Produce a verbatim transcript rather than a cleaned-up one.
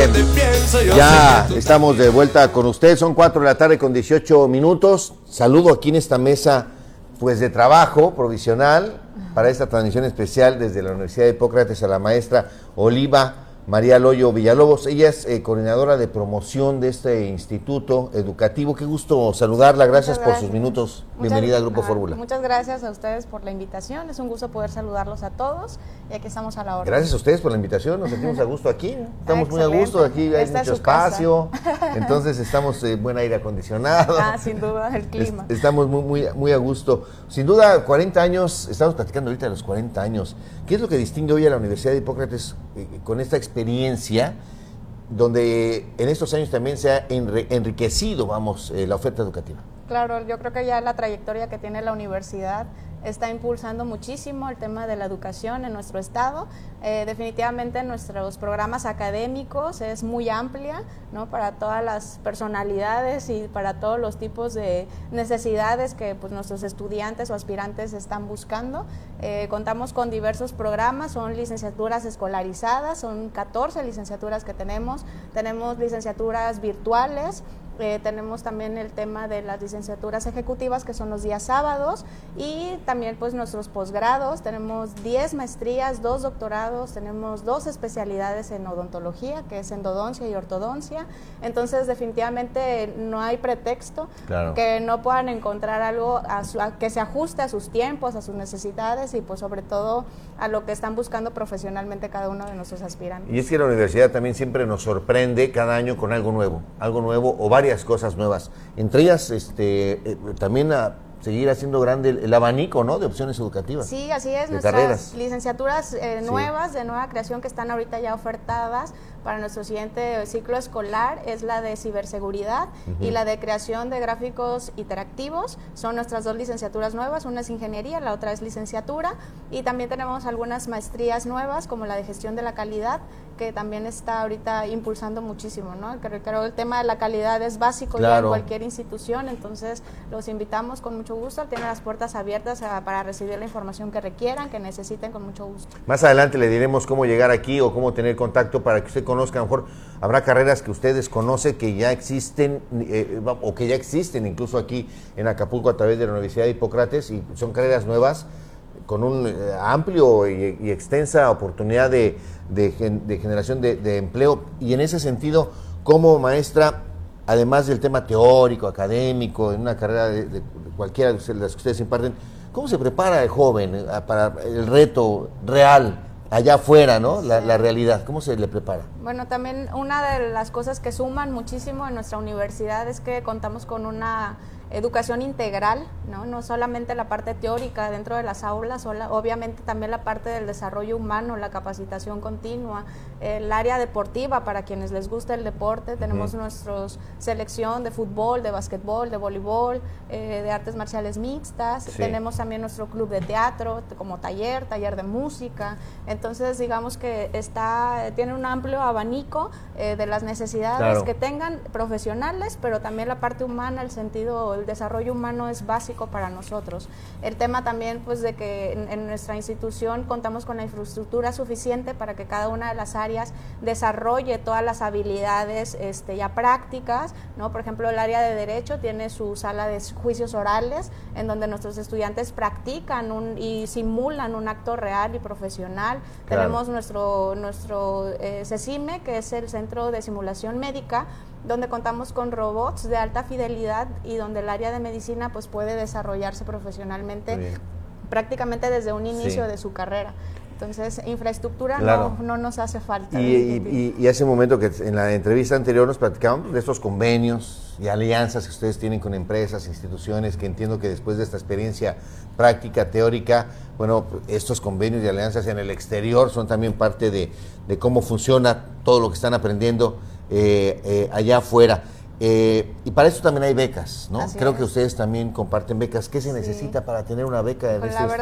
Bien, ya estamos de vuelta con ustedes, son cuatro de la tarde con dieciocho minutos. Saludo aquí en esta mesa pues de trabajo provisional para esta transmisión especial desde la Universidad de Hipócrates a la maestra Oliva María Loyo Villalobos. Ella es eh, coordinadora de promoción de este instituto educativo. Qué gusto saludarla, gracias, gracias. por sus minutos. Muchas, Bienvenida al Grupo ah, Fórmula. Muchas gracias a ustedes por la invitación, es un gusto poder saludarlos a todos y aquí estamos a la hora. Gracias a ustedes por la invitación, nos sentimos a gusto aquí, estamos muy a gusto, aquí hay Esta mucho espacio, casa. Entonces estamos en eh, buen aire acondicionado. Ah, sin duda, el clima. Est estamos muy, muy, muy a gusto. Sin duda, cuarenta años, estamos platicando ahorita de los cuarenta años. ¿Qué es lo que distingue hoy a la Universidad de Hipócrates eh, con esta experiencia donde en estos años también se ha enriquecido, vamos, eh, la oferta educativa? Claro, yo creo que ya la trayectoria que tiene la universidad está impulsando muchísimo el tema de la educación en nuestro estado. Eh, definitivamente nuestros programas académicos es muy amplia, ¿no? Para todas las personalidades y para todos los tipos de necesidades que pues, nuestros estudiantes o aspirantes están buscando. Eh, contamos con diversos programas, son licenciaturas escolarizadas, son catorce licenciaturas que tenemos, tenemos licenciaturas virtuales. Eh, tenemos también el tema de las licenciaturas ejecutivas, que son los días sábados, y también pues nuestros posgrados. Tenemos diez maestrías, dos doctorados, tenemos dos especialidades en odontología, que es endodoncia y ortodoncia. Entonces definitivamente no hay pretexto claro. que no puedan encontrar algo a su, a, que se ajuste a sus tiempos, a sus necesidades y pues sobre todo a lo que están buscando profesionalmente cada uno de nuestros aspirantes. Y es que la universidad también siempre nos sorprende cada año con algo nuevo, algo nuevo o varias varias cosas nuevas, entre ellas este, eh, también a seguir haciendo grande el, el abanico, ¿no?, de opciones educativas. Sí, así es, de nuestras carreras. licenciaturas eh, sí. nuevas, de nueva creación, que están ahorita ya ofertadas para nuestro siguiente ciclo escolar, es la de ciberseguridad uh-huh. y la de creación de gráficos interactivos. Son nuestras dos licenciaturas nuevas, una es ingeniería, la otra es licenciatura, y también tenemos algunas maestrías nuevas, como la de gestión de la calidad, que también está ahorita impulsando muchísimo, ¿no? Creo que el tema de la calidad es básico claro. ya en cualquier institución, entonces los invitamos con mucho gusto, tienen las puertas abiertas a, para recibir la información que requieran, que necesiten, con mucho gusto. Más adelante le diremos cómo llegar aquí o cómo tener contacto para que usted conozca. A lo mejor habrá carreras que usted desconoce que ya existen eh, o que ya existen incluso aquí en Acapulco a través de la Universidad de Hipócrates, y son carreras nuevas con un eh, amplio y, y extensa oportunidad de, de, de generación de, de empleo. Y en ese sentido, como maestra, además del tema teórico, académico, en una carrera de, de cualquiera de las que ustedes imparten, ¿cómo se prepara el joven para el reto real allá afuera, ¿no? La, la realidad, ¿cómo se le prepara? Bueno, también una de las cosas que suman muchísimo en nuestra universidad es que contamos con una educación integral, ¿no? No solamente la parte teórica dentro de las aulas, obviamente también la parte del desarrollo humano, la capacitación continua, el área deportiva para quienes les gusta el deporte. Tenemos uh-huh. nuestra selección de fútbol, de básquetbol, de voleibol, eh, de artes marciales mixtas. Sí. Tenemos también nuestro club de teatro como taller, taller de música. Entonces, digamos que está tiene un amplio abanico eh, de las necesidades claro. que tengan profesionales, pero también la parte humana, el sentido, el desarrollo humano es básico para nosotros. El tema también, pues, de que en, en nuestra institución contamos con la infraestructura suficiente para que cada una de las áreas desarrolle todas las habilidades este, ya prácticas, ¿no? Por ejemplo, el área de Derecho tiene su sala de juicios orales, en donde nuestros estudiantes practican un, y simulan un acto real y profesional. Claro. Tenemos nuestro, nuestro eh, CECIME, que es el Centro de Simulación Médica, donde contamos con robots de alta fidelidad y donde el área de medicina pues puede desarrollarse profesionalmente prácticamente desde un inicio sí. de su carrera. Entonces, infraestructura claro. no, no nos hace falta. Y, y, y hace un momento que en la entrevista anterior nos platicábamos de estos convenios y alianzas que ustedes tienen con empresas, instituciones, que entiendo que después de esta experiencia práctica, teórica, bueno, estos convenios y alianzas en el exterior son también parte de, de cómo funciona todo lo que están aprendiendo eh, eh, allá afuera. Eh, y para eso también hay becas, ¿no? Así Creo es. que ustedes también comparten becas. ¿Qué se sí. necesita para tener una beca en pues este La verdad